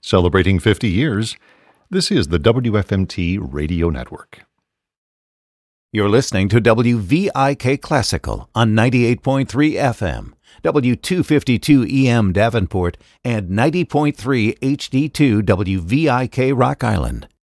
Celebrating 50 years, this is the WFMT Radio Network. You're listening to WVIK Classical on 98.3 FM, W252 EM Davenport, and 90.3 HD2 WVIK Rock Island.